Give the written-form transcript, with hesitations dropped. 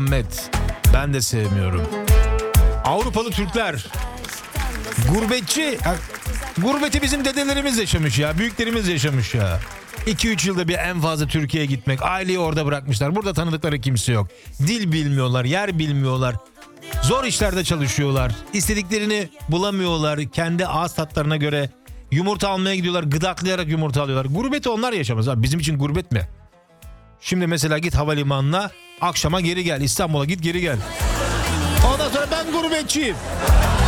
Ahmet. Ben de sevmiyorum. Avrupalı Türkler. Gurbetçi. Gurbeti bizim dedelerimiz yaşamış ya. Büyüklerimiz yaşamış ya. 2-3 yılda bir en fazla Türkiye'ye gitmek. Aileyi orada bırakmışlar. Burada tanıdıkları kimse yok. Dil bilmiyorlar, yer bilmiyorlar. Zor işlerde çalışıyorlar. İstediklerini bulamıyorlar. Kendi ağız tatlarına göre yumurta almaya gidiyorlar. Gıdaklayarak yumurta alıyorlar. Gurbeti onlar yaşamaz abi. Bizim için gurbet mi? Şimdi mesela git havalimanına, akşama geri gel. İstanbul'a git geri gel. Ondan sonra ben gurbetçiyim.